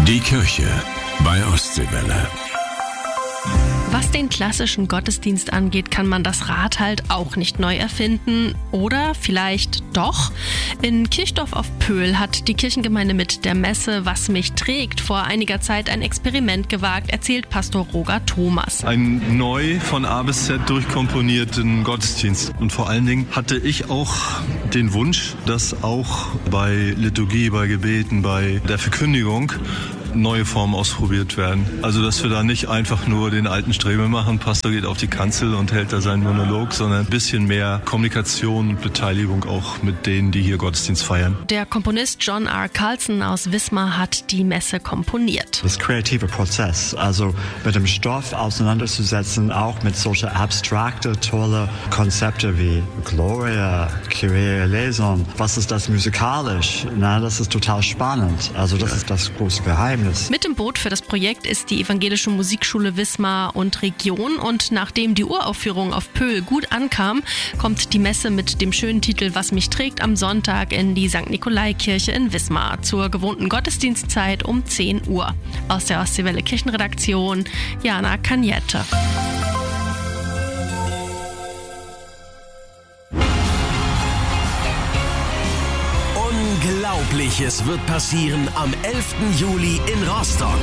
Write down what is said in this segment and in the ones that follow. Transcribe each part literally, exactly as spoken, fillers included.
Die Kirche bei Ostseewelle. Was den klassischen Gottesdienst angeht, kann man das Rad halt auch nicht neu erfinden. Oder vielleicht doch? In Kirchdorf auf Pöhl hat die Kirchengemeinde mit der Messe Was mich trägt vor einiger Zeit ein Experiment gewagt, erzählt Pastor Roger Thomas. Ein neu von A bis Z durchkomponierten Gottesdienst. Und vor allen Dingen hatte ich auch den Wunsch, dass auch bei Liturgie, bei Gebeten, bei der Verkündigung neue Formen ausprobiert werden. Also, dass wir da nicht einfach nur den alten Strebe machen, Pastor geht auf die Kanzel und hält da seinen Monolog, sondern ein bisschen mehr Kommunikation und Beteiligung auch mit denen, die hier Gottesdienst feiern. Der Komponist John R. Carlson aus Wismar hat die Messe komponiert. Das kreative Prozess, also mit dem Stoff auseinanderzusetzen, auch mit solchen abstrakten, tollen Konzepten wie Gloria, Kyrie eleison. Was ist das musikalisch? Na, das ist total spannend. Also, das ist das große Geheimnis. Mit im Boot für das Projekt ist die Evangelische Musikschule Wismar und Region, und nachdem die Uraufführung auf Pöhl gut ankam, kommt die Messe mit dem schönen Titel Was mich trägt am Sonntag in die Sankt Nikolai-Kirche in Wismar zur gewohnten Gottesdienstzeit um zehn Uhr. Aus der Ostseewelle Kirchenredaktion, Jana Kagnette. Unglaubliches wird passieren am elften Juli in Rostock.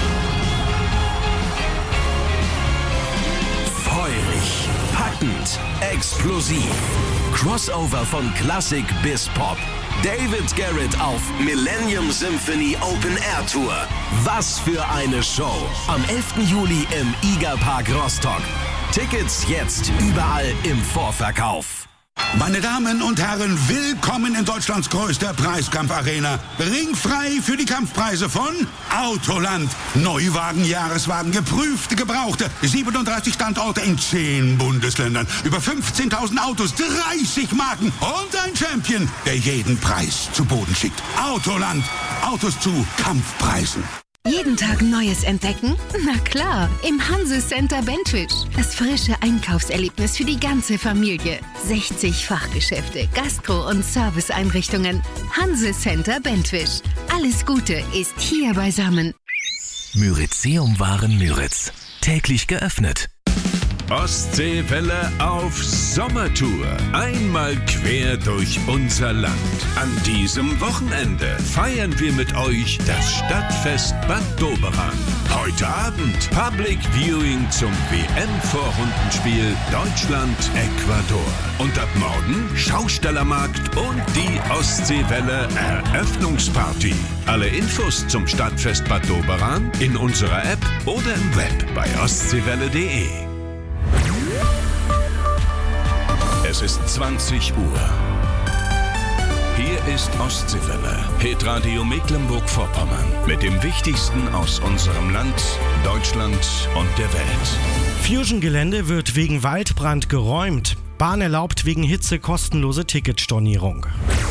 Feurig, packend, explosiv. Crossover von Klassik bis Pop. David Garrett auf Millennium Symphony Open Air Tour. Was für eine Show! Am elften Juli im Igerpark Rostock. Tickets jetzt überall im Vorverkauf. Meine Damen und Herren, willkommen in Deutschlands größter Preiskampfarena. Ringfrei für die Kampfpreise von Autoland. Neuwagen, Jahreswagen, geprüfte, gebrauchte. siebenunddreißig Standorte in zehn Bundesländern. Über fünfzehntausend Autos, dreißig Marken und ein Champion, der jeden Preis zu Boden schickt. Autoland. Autos zu Kampfpreisen. Jeden Tag Neues entdecken? Na klar, im Hanse Center Bentwisch. Das frische Einkaufserlebnis für die ganze Familie. sechzig Fachgeschäfte, Gastro- und Serviceeinrichtungen. Hanse Center Bentwisch. Alles Gute ist hier beisammen. Myrizeum-Waren Müritz. Täglich geöffnet. Ostseewelle auf Sommertour. Einmal quer durch unser Land. An diesem Wochenende feiern wir mit euch das Stadtfest Bad Doberan. Heute Abend Public Viewing zum W M-Vorrundenspiel Deutschland-Ecuador. Und ab morgen Schaustellermarkt und die Ostseewelle Eröffnungsparty. Alle Infos zum Stadtfest Bad Doberan in unserer App oder im Web bei ostseewelle punkt de. Es ist zwanzig Uhr. Hier ist Ostseewelle, Hitradio Mecklenburg-Vorpommern, mit dem Wichtigsten aus unserem Land, Deutschland und der Welt. Fusion-Gelände wird wegen Waldbrand geräumt. Bahn erlaubt wegen Hitze kostenlose Ticketstornierung.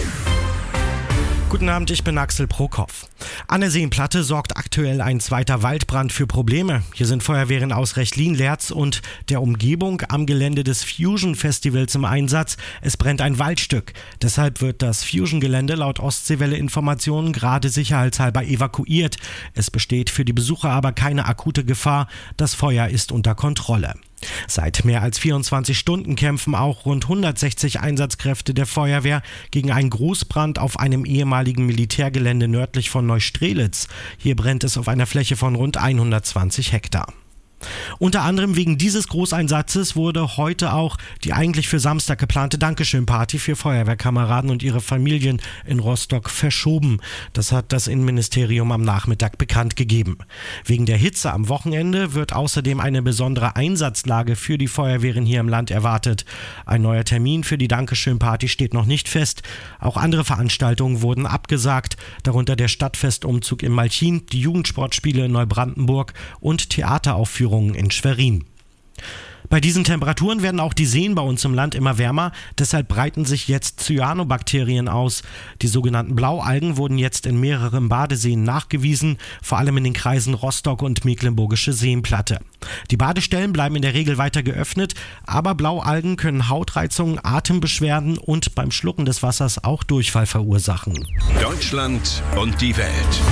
Guten Abend, ich bin Axel Prokopf. An der Seenplatte sorgt aktuell ein zweiter Waldbrand für Probleme. Hier sind Feuerwehren aus Rechlin, Lerz und der Umgebung am Gelände des Fusion Festivals im Einsatz. Es brennt ein Waldstück. Deshalb wird das Fusion-Gelände laut Ostseewelle Informationen gerade sicherheitshalber evakuiert. Es besteht für die Besucher aber keine akute Gefahr. Das Feuer ist unter Kontrolle. Seit mehr als vierundzwanzig Stunden kämpfen auch rund hundertsechzig Einsatzkräfte der Feuerwehr gegen einen Großbrand auf einem ehemaligen Militärgelände nördlich von Neustrelitz. Hier brennt es auf einer Fläche von rund hundertzwanzig Hektar. Unter anderem wegen dieses Großeinsatzes wurde heute auch die eigentlich für Samstag geplante Dankeschön-Party für Feuerwehrkameraden und ihre Familien in Rostock verschoben. Das hat das Innenministerium am Nachmittag bekannt gegeben. Wegen der Hitze am Wochenende wird außerdem eine besondere Einsatzlage für die Feuerwehren hier im Land erwartet. Ein neuer Termin für die Dankeschön-Party steht noch nicht fest. Auch andere Veranstaltungen wurden abgesagt, darunter der Stadtfestumzug in Malchin, die Jugendsportspiele in Neubrandenburg und Theateraufführungen in Schwerin. Bei diesen Temperaturen werden auch die Seen bei uns im Land immer wärmer, deshalb breiten sich jetzt Cyanobakterien aus. Die sogenannten Blaualgen wurden jetzt in mehreren Badeseen nachgewiesen, vor allem in den Kreisen Rostock und Mecklenburgische Seenplatte. Die Badestellen bleiben in der Regel weiter geöffnet, aber Blaualgen können Hautreizungen, Atembeschwerden und beim Schlucken des Wassers auch Durchfall verursachen. Deutschland und die Welt.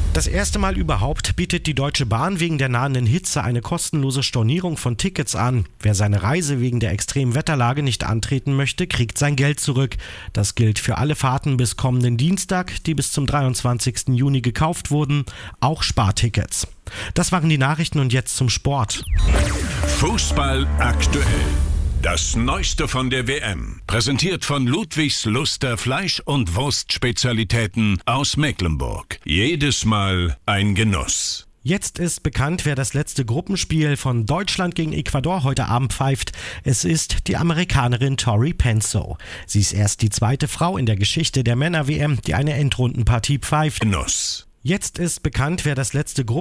Das erste Mal überhaupt bietet die Deutsche Bahn wegen der nahenden Hitze eine kostenlose Stornierung von Tickets an. Wer seine Reise wegen der extremen Wetterlage nicht antreten möchte, kriegt sein Geld zurück. Das gilt für alle Fahrten bis kommenden Dienstag, die bis zum dreiundzwanzigsten Juni gekauft wurden, auch Spartickets. Das waren die Nachrichten und jetzt zum Sport. Fußball aktuell. Das Neueste von der W M. Präsentiert von Ludwigs Luster Fleisch- und Wurstspezialitäten aus Mecklenburg. Jedes Mal ein Genuss. Jetzt ist bekannt, wer das letzte Gruppenspiel von Deutschland gegen Ecuador heute Abend pfeift. Es ist die Amerikanerin Tori Penso. Sie ist erst die zweite Frau in der Geschichte der Männer-W M, die eine Endrundenpartie pfeift. Genuss. Jetzt ist bekannt, wer das letzte Gruppenspiel